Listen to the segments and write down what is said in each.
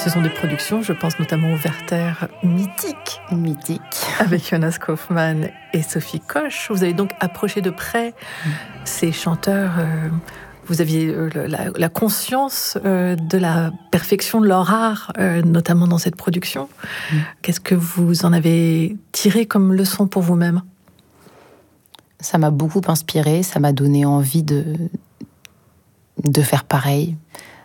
ce sont des productions, je pense notamment au Werther mythique. Mythique. Avec Jonas Kaufmann et Sophie Koch. Vous avez donc approché de près ces chanteurs. Vous aviez la conscience de la perfection de leur art, notamment dans cette production. Qu'est-ce que vous en avez tiré comme leçon pour vous-même ? Ça m'a beaucoup inspirée, ça m'a donné envie de faire pareil.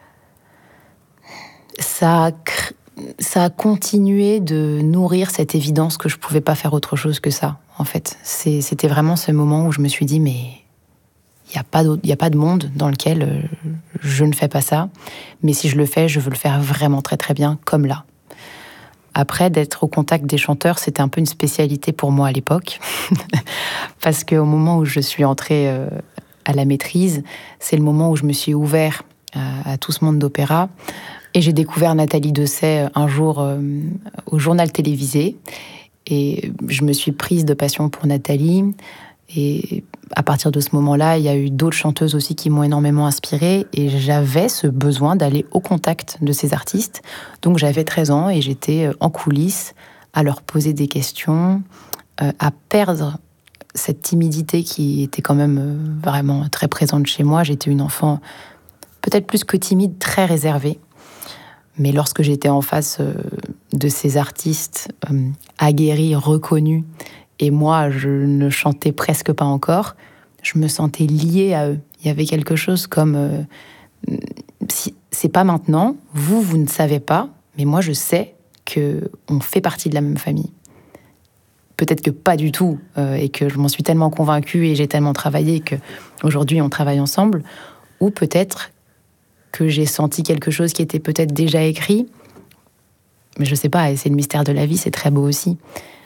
Ça a continué de nourrir cette évidence que je pouvais pas faire autre chose que ça, en fait. C'était vraiment ce moment où je me suis dit, mais il y a pas de monde dans lequel je ne fais pas ça. Mais si je le fais, je veux le faire vraiment très très bien, comme là. Après, d'être au contact des chanteurs, c'était un peu une spécialité pour moi à l'époque. Parce qu'au moment où je suis entrée à la maîtrise, c'est le moment où je me suis ouvert à tout ce monde d'opéra. Et j'ai découvert Nathalie Dessay un jour au journal télévisé. Et je me suis prise de passion pour Nathalie. Et à partir de ce moment-là, il y a eu d'autres chanteuses aussi qui m'ont énormément inspirée. Et j'avais ce besoin d'aller au contact de ces artistes. Donc j'avais 13 ans et j'étais en coulisses à leur poser des questions, à perdre cette timidité qui était quand même vraiment très présente chez moi. J'étais une enfant peut-être plus que timide, très réservée. Mais lorsque j'étais en face de ces artistes aguerris, reconnus, et moi, je ne chantais presque pas encore, je me sentais liée à eux. Il y avait quelque chose comme... si, c'est pas maintenant, vous ne savez pas, mais moi, je sais qu'on fait partie de la même famille. Peut-être que pas du tout, et que je m'en suis tellement convaincue et j'ai tellement travaillé qu'aujourd'hui, on travaille ensemble. Ou peut-être que j'ai senti quelque chose qui était peut-être déjà écrit. Mais je sais pas, et c'est le mystère de la vie, c'est très beau aussi.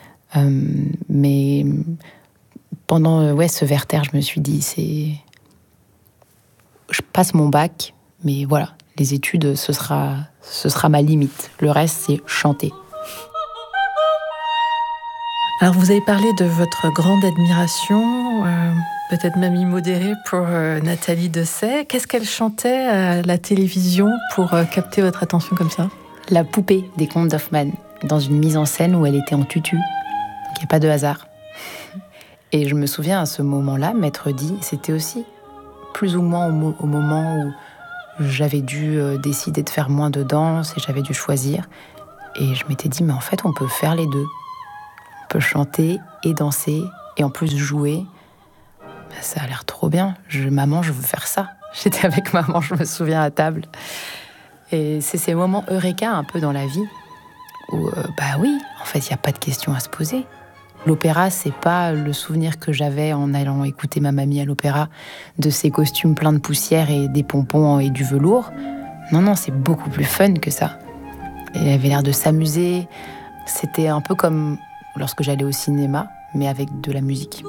Mais pendant ce Werther, je me suis dit, je passe mon bac, mais voilà, les études, ce sera ma limite. Le reste, c'est chanter. Alors, vous avez parlé de votre grande admiration, peut-être même immodérée, pour Nathalie Dessay. Qu'est-ce qu'elle chantait à la télévision pour capter votre attention comme ça ? La poupée des contes d'Hoffmann, dans une mise en scène où elle était en tutu. Donc, il n'y a pas de hasard. Et je me souviens, à ce moment-là, m'être dit, c'était aussi plus ou moins au moment où j'avais dû décider de faire moins de danse et j'avais dû choisir. Et je m'étais dit, mais en fait, on peut faire les deux. On peut chanter et danser et en plus jouer. Ça a l'air trop bien. Maman, je veux faire ça. J'étais avec maman, je me souviens, à table. Et c'est ces moments eureka un peu dans la vie où, oui, en fait, il n'y a pas de question à se poser. L'opéra, c'est pas le souvenir que j'avais en allant écouter ma mamie à l'opéra, de ses costumes pleins de poussière et des pompons et du velours. Non, c'est beaucoup plus fun que ça. Et elle avait l'air de s'amuser. C'était un peu comme lorsque j'allais au cinéma, mais avec de la musique.